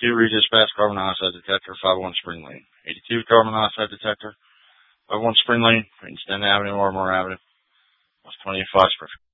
82 Regis Fast carbon monoxide detector, 501 Spring Lane. 82 carbon monoxide detector, 501 Spring Lane, Stanton Avenue, Ardmore Avenue. That's 28 Foxford.